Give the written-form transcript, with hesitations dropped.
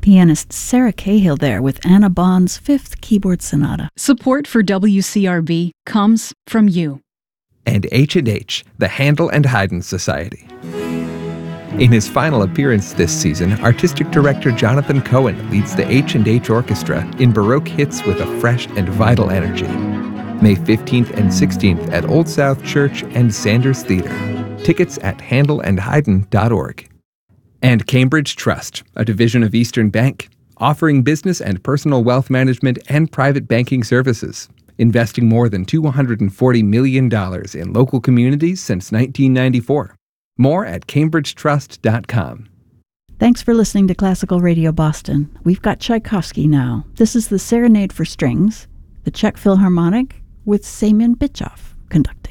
Pianist Sarah Cahill there with Anna Bond's Fifth Keyboard Sonata. Support for WCRB comes from you. And H&H, the Handel and Haydn Society. In his final appearance this season, artistic director Jonathan Cohen leads the H&H Orchestra in Baroque hits with a fresh and vital energy. May 15th and 16th at Old South Church and Sanders Theater. Tickets at handelandhaydn.org. And Cambridge Trust, a division of Eastern Bank, offering business and personal wealth management and private banking services, investing more than $240 million in local communities since 1994. More at cambridgetrust.com. Thanks for listening to Classical Radio Boston. We've got Tchaikovsky now. This is the Serenade for Strings, the Czech Philharmonic with Semyon Bitchov conducting.